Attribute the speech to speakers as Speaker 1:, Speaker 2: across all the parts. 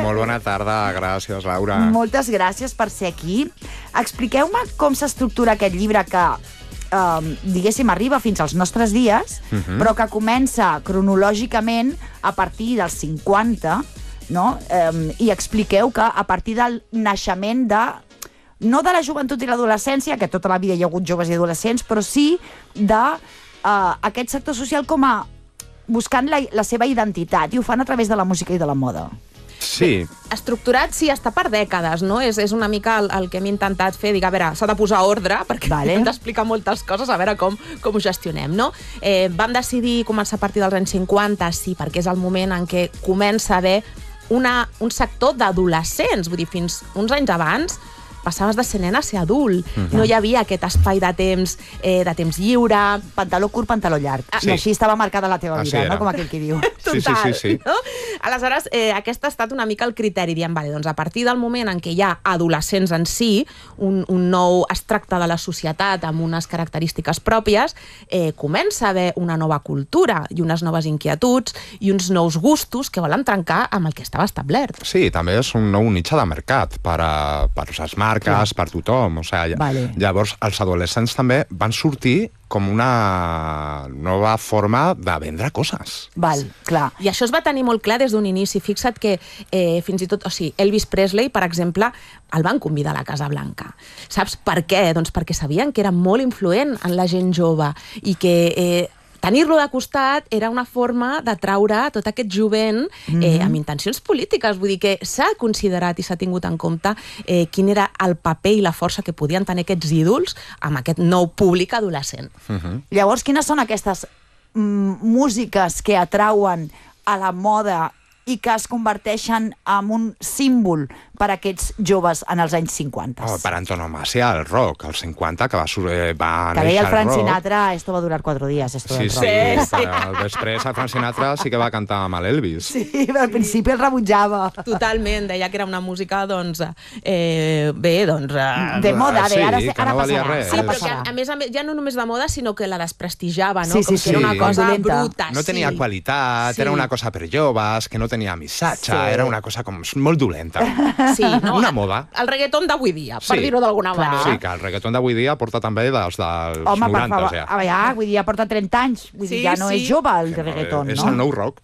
Speaker 1: Molt bona tarda, gràcies, Laura.
Speaker 2: Moltes gràcies per ser aquí. Expliqueu-me com s'estructura aquest llibre que, diguéssim, arriba fins als nostres dies, però que comença cronològicament a partir dels 50, no? I expliqueu que a partir del naixement no de la joventut i l'adolescència, que tota la vida hi ha hagut joves i adolescents, però sí d'aquest sector social com a buscant la seva identitat, i ho fan a través de la música i de la moda.
Speaker 1: Sí.
Speaker 3: Estructurat, sí, està per dècades, no? És una mica el que hem intentat fer, a veure, s'ha de posar ordre, perquè hem d'explicar moltes coses, a veure com ho gestionem, no? Vam decidir començar a partir dels anys 50, sí, perquè és el moment en què comença a haver un sector d'adolescents, vull dir, fins uns anys abans, passaves de ser nena a ser adult. No hi havia aquest espai de temps lliure.
Speaker 2: Pantaló curt, pantaló llarg. I així estava marcada la teva vida, no? Com aquell que diu.
Speaker 3: Total. No? Aleshores, aquest ha estat una mica el criteri. Diem, vale, doncs a partir del moment en què hi ha adolescents en si, un nou extracte de la societat amb unes característiques pròpies, comença a haver una nova cultura i unes noves inquietuds i uns nous gustos que volen trencar amb el que estava establert.
Speaker 1: Sí, també és un nou nicho de mercat per les marques, per tothom. O sigui, llavors, els adolescents també van sortir com una nova forma de vendre coses.
Speaker 2: Val, clar.
Speaker 3: I això es va tenir molt clar des d'un inici. Fixa't que fins i tot, Elvis Presley, per exemple, el van convidar a la Casa Blanca. Saps per què? Doncs perquè sabien que era molt influent en la gent jove i que tenir-lo de costat era una forma d'atraure tot aquest jovent amb intencions polítiques. Vull dir que s'ha considerat i s'ha tingut en compte quin era el paper i la força que podien tenir aquests ídols amb aquest nou públic adolescent.
Speaker 2: Llavors, quines són aquestes músiques que atrauen a la moda i que es converteixen en un símbol per a aquests joves en els anys 50?
Speaker 1: Per antonomàsia, el rock, als 50, que va néixer el rock.
Speaker 2: Que deia el Frank Sinatra, esto va durar 4 días, esto del rock.
Speaker 1: Sí. Després el Frank Sinatra sí que va cantar amb l'Elvis.
Speaker 2: Sí, al principi el rebutjava.
Speaker 3: Totalment, deia que era una música, de
Speaker 2: moda, ara
Speaker 1: valia res.
Speaker 3: Sí, però que a més ja no només de moda, sinó que la desprestigiava, no? Com que era una cosa bruta.
Speaker 1: No tenia qualitat, era una cosa per joves, que no tenia missatge, era una cosa com molt dolenta.
Speaker 3: Sí, no?
Speaker 1: Una moda.
Speaker 3: El reggaeton d'avui dia, per dir-ho d'alguna manera.
Speaker 1: Sí, que el reggaeton d'avui dia porta també dels 90, ja.
Speaker 2: Vull dir, ja porta 30 anys, vull dir, ja no és jove el reggaeton, no?
Speaker 1: És el nou rock.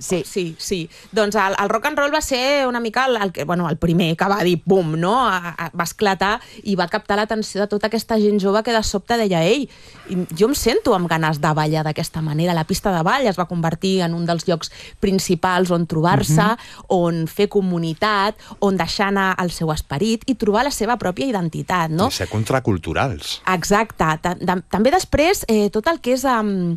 Speaker 3: Sí. Doncs el rock and roll va ser una mica el primer que va dir bum, no? Va esclatar i va captar l'atenció de tota aquesta gent jove que de sobte deia, ei, jo em sento amb ganes de ballar d'aquesta manera. La pista de ball es va convertir en un dels llocs principals on trobar-se, on fer comunitat, on deixar anar el seu esperit i trobar la seva pròpia identitat, no?
Speaker 1: I ser contraculturals.
Speaker 3: Exacte. També després, tot el que és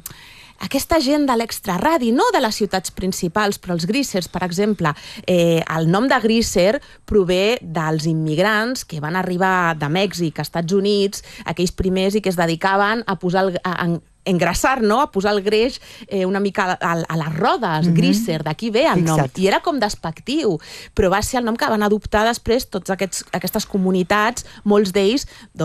Speaker 3: aquesta gent de l'extraradi, no de les ciutats principals, però els greasers, per exemple, el nom de greaser prové dels immigrants que van arribar de Mèxic a Estats Units, aquells primers i que es dedicaven a posar engrassar, no? A posar el greix una mica a les rodes, greaser, d'aquí ve el nom. I era com despectiu, però va ser el nom que van adoptar després totes aquestes comunitats, molts d'ells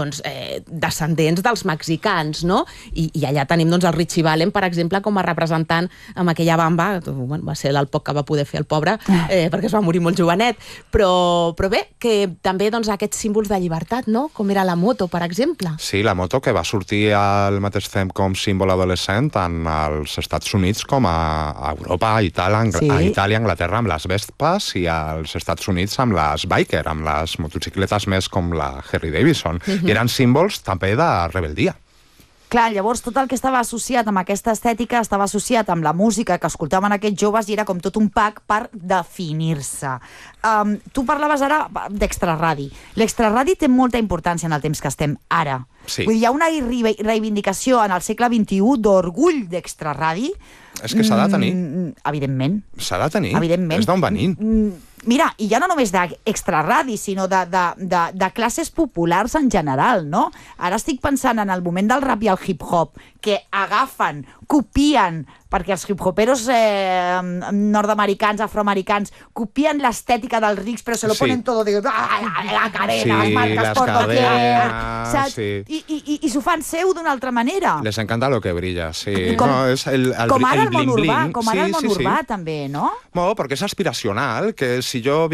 Speaker 3: descendents dels mexicans, no? I allà tenim el Richie Valens, per exemple, com a representant amb aquella bamba, va ser el poc que va poder fer el pobre, perquè es va morir molt jovenet, però bé, que també aquests símbols de llibertat, no? Com era la moto, per exemple.
Speaker 1: Sí, la moto que va sortir al mateix temps com símbol adolescent en els Estats Units com a Europa, a Itàlia, Anglaterra amb les Vespes i als Estats Units amb les biker, amb les motocicletes més com la Harley Davidson. I eren símbols també de rebeldia.
Speaker 2: Clar, llavors tot el que estava associat amb aquesta estètica estava associat amb la música que escoltaven aquests joves i era com tot un pack per definir-se. Tu parlaves ara d'extraradi. L'extraradi té molta importància en el temps que estem ara.
Speaker 1: Sí.
Speaker 2: Vull dir, hi ha una reivindicació en el segle XXI d'orgull d'extraradi.
Speaker 1: És que s'ha de tenir.
Speaker 2: Evidentment.
Speaker 1: S'ha de tenir.
Speaker 2: Evidentment.
Speaker 1: És d'on venim.
Speaker 2: Mira, i ja no només d'extraradi, sinó de classes populars en general, no? Ara estic pensant en el moment del rap i el hip-hop, que agafen, copien, perquè els hip-hoperos nord-americans, afroamericans, copien l'estètica dels rics, però se lo ponen todo de la cadena, les marques por doquier, saps? I s'ho fan seu d'una altra manera.
Speaker 1: Les encanta lo que brilla, sí.
Speaker 2: Com ara el món urbà, també, no?
Speaker 1: No, perquè és aspiracional, que si jo